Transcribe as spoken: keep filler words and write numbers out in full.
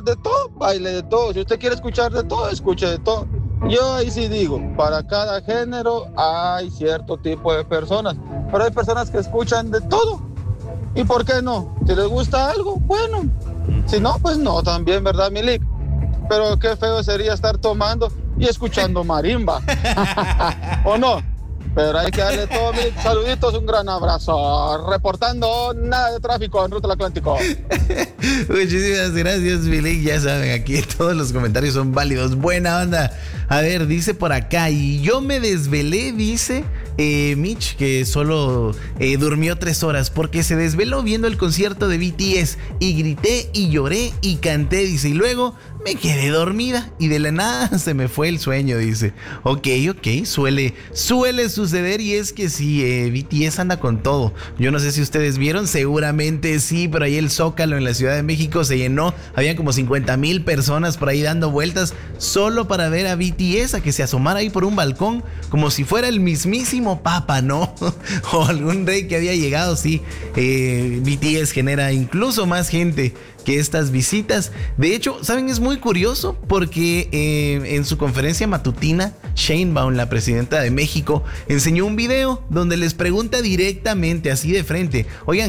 de todo, baile de todo. Si usted quiere escuchar de todo, escuche de todo. Yo ahí sí digo, para cada género hay cierto tipo de personas, pero hay personas que escuchan de todo. ¿Y por qué no? Si les gusta algo, bueno. Si no, pues no, también, ¿verdad, Milik? Pero qué feo sería estar tomando y escuchando marimba. ¿O no? Pero hay que darle todo, Milik. Saluditos, un gran abrazo. Reportando nada de tráfico en Ruta del Atlántico. Muchísimas gracias, Milik. Ya saben, aquí todos los comentarios son válidos. Buena onda. A ver, dice por acá, y yo me desvelé, dice eh, Mitch, que solo eh, durmió tres horas porque se desveló viendo el concierto de B T S y grité y lloré y canté, dice, y luego me quedé dormida y de la nada se me fue el sueño, dice. Ok, ok, suele, suele suceder y es que sí, eh, B T S anda con todo. Yo no sé si ustedes vieron, seguramente sí, pero ahí el Zócalo en la Ciudad de México se llenó. Habían como cincuenta mil personas por ahí dando vueltas solo para ver a B T S, a que se asomara ahí por un balcón como si fuera el mismísimo Papa, ¿no? O algún rey que había llegado, sí. Eh, B T S genera incluso más gente que estas visitas. De hecho, ¿saben? Es muy curioso porque eh, en su conferencia matutina, Sheinbaum, la presidenta de México, enseñó un video donde les pregunta directamente, así de frente, oigan,